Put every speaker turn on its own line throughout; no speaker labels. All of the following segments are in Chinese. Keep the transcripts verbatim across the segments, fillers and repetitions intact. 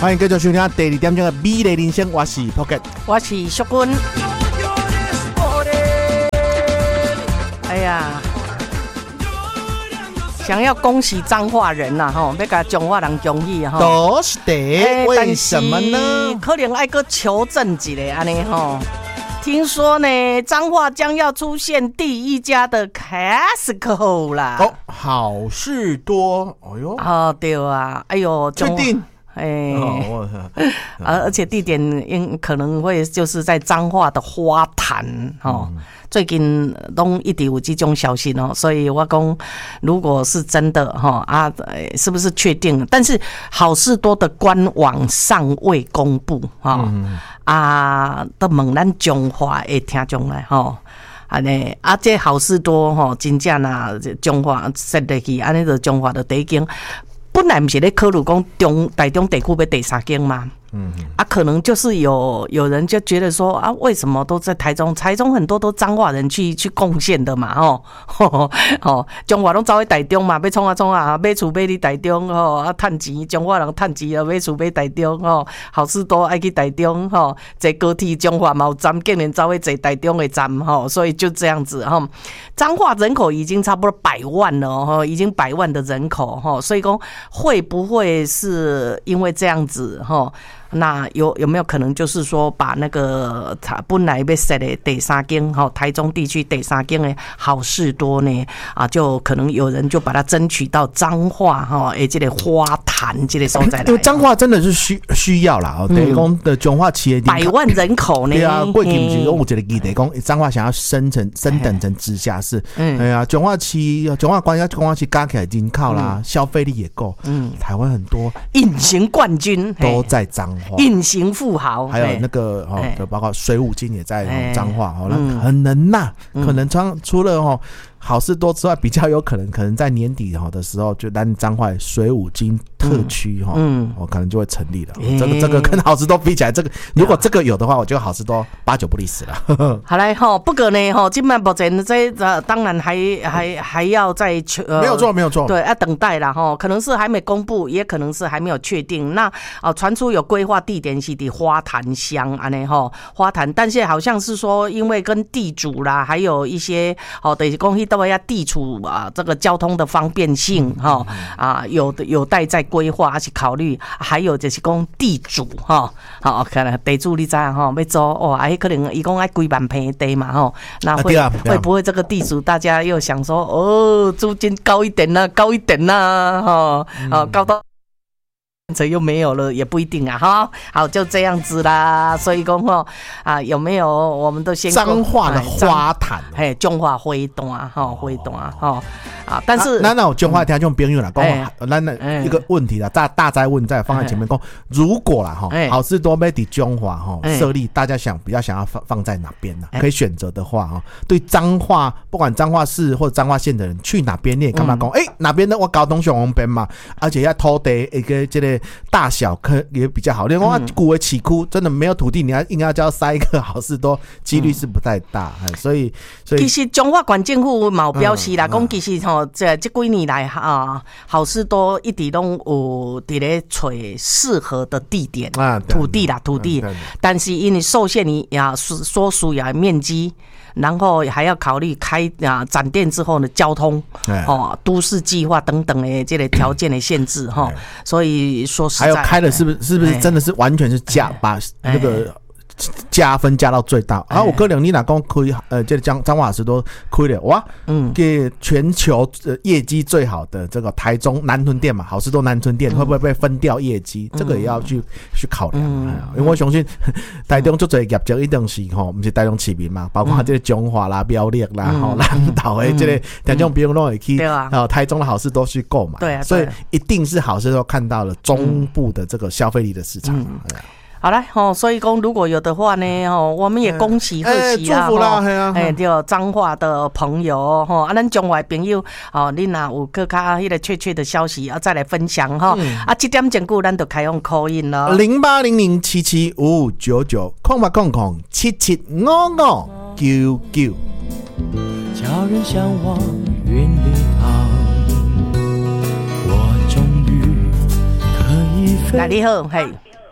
欢迎继续收听第二点钟的美丽人生，我是 Pocket，
我是淑君。哎呀，想要恭喜彰化人呐、啊，吼，要甲彰化人恭喜哈。
都是的，欸、为什么呢？
可能爱个求证一下安尼吼。听说呢，彰化将要出现第一家的 Costco 啦。
哦，好事多，哎呦，
哦对啊，哎呦，
确定。
哎、哦啊，而且地点应可能会就是在彰化的花坛哦、嗯，最近都一直有这种消息哦，所以我讲如果是真的哈啊，是不是确定？但是好事多的官网尚未公布哈、哦嗯、啊，都问咱彰化的听众来哈。安尼啊，这好事多吼，真正啊，彰化设入去，安尼就彰化的第一间。本来不是在考虑讲中台中地区要第三间嘛，嗯，啊，可能就是有有人就觉得说啊，为什么都在台中？台中很多都彰化人去去贡献的嘛，吼，吼，彰化拢走去台中嘛，要创啊创啊，买厝买去台中吼，啊，趁钱，彰化人趁钱啊，买厝买台中吼，好事多爱去台中吼，坐高铁彰化嘛有站，竟然走去坐台中的站吼，所以就这样子吼，彰化人口已经差不多百万了吼，已经百万的人口吼，所以讲。会不会是因为这样子齁？那有有没有可能就是说把那个本来要设的第三间齁，台中地区第三间的好事多呢啊，就可能有人就把它争取到彰化齁，诶，这个花坛这个所在来。
因为彰化真的是需需要啦，哦，等于讲的彰化企业
百万人口呢。
对啊，过去不是有一个议题讲彰化想要升成升等成直辖市，嗯，哎呀，彰化区、彰化关、彰化区加起来人口啦，消费力也够，嗯，台湾很多
隐形冠军
都在彰化。
隐形富豪，
还有那个哦，就包括水五金也在彰化，哦，那很能呐，可能除除了哦好事多之外，比较有可能可能在年底的时候，就咱彰化水五金特区哈，嗯，我可能就会成立了。这个这个跟好事多比起来，这个如果这个有的话，我觉得好事多八九不离十了。
好来哈，不过呢哈，今麦目前这当然还还还要再求，呃、
没有错没有错，
对，要等待啦哈，可能是还没公布，也可能是还没有确定。那啊，传出有规划地点是在花坛乡安尼哈，花坛，但是好像是说，因为跟地主啦，还有一些哦，等于公司都要地处啊，这个交通的方便性哈啊，有的有待在规划而且考虑，还有就是讲地主哈，好，可能地主你知道哈，要做哦，哎，可能伊讲爱几万平的地嘛哈，那会、啊啊、会不会这个地主大家又想说哦，租金高一点呐，高一点呐，哈，啊，高到。这又没有了，也不一定啊，哈，好，就这样子啦。所以讲吼啊，有没有我们都先
彰化的花坛，
嘿，彰化花坛哈，花坛哈啊，但是
那那我彰化听众朋友啦，讲咱的一个问题啦，大大灾问在放在前面讲，如果啦哈，好事多要在彰化哈设立，大家想比较想要放放在哪边呢？可以选择的话哈，对彰化不管彰化市或者彰化县的人去哪边，你也干嘛讲？哎，哪边的我高东雄红边嘛，而且要土地一个这个。大小可也比较好，另外古为起窟真的没有土地，你要硬要叫塞一个好事多，几率是不太大，嗯、所以所以
其实彰化县政府嘛有表示啦，讲、嗯、其实吼这这几年来啊，好事多一直拢有伫咧找适合的地点、啊、土地啦土地，嗯、但是因为受限于呀所需要的面积。然后还要考虑开啊展店之后的交通哦，都市计划等等的这类条件的限制哈，所以说实在
还有开的是不是是不是真的是完全是加把那个加分加到最大啊！我哥两你哪讲开呃，这个彰彰化好事多开了哇，嗯，给全球业绩最好的这个台中南屯店嘛，好事多南屯店会不会被分掉业绩？这个也要去去考量，因为我相信台中最多业绩一定是吼，不是台中市民嘛，包括这个彰化啦、苗栗啦、吼南投的这个台中朋友都会去，哦，台中的好事多去购买，对啊，所以一定是好事多看到了中部的这个消费力的市场。
好来吼，所以讲如果有的话呢，吼，我们也恭喜贺喜啦，
祝福啦，哎啊，
哎，对，彰化的朋友吼，啊，咱彰化朋友，哦，你若有更加迄个确切的消息，啊，再来分享哈，啊，这点钟久咱就开放 call in 咯，
零八零零七七五五九九，空八空空七七五五九九，叫人向往云里旁，我终于可以飞。
来，你好，嘿。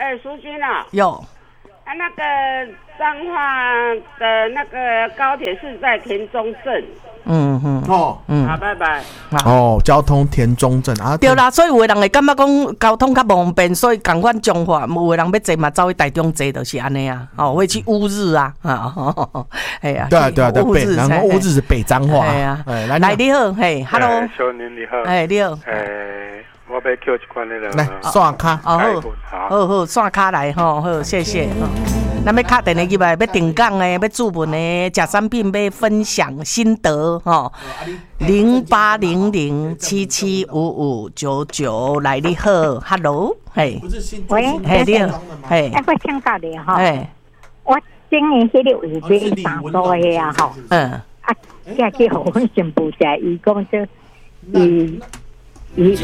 哎，淑君啊，
有
啊，那个彰化的那个高铁是在田中镇。
嗯嗯
哦，
嗯，好，拜拜。
哦，交通田中镇啊，
对啦，所以有的人会感觉讲交通较方便，所以赶快中化，有的人要坐嘛，走去台中坐，就是安尼啊，哦，会去乌日啊，啊，哎呀，
对啊对啊对，北，然后乌日是北彰化，
哎呀，来你好，嘿 ，Hello，
小年你好，
哎你好，
哎，我要扣一款那个
来刷卡，
哦好，好好刷卡来吼，好谢谢。咱要敲电话入来，要定岗的，要注文的，食产品要分享心得吼。零八零零七七五五九九，来你好 ，Hello， 嘿，
喂，
嘿你好，嘿，
哎，我听到你哈，
嘿，
我今年迄个位置上多的啊，吼，
嗯，
啊，这去互阮新妇食，伊讲说，伊伊。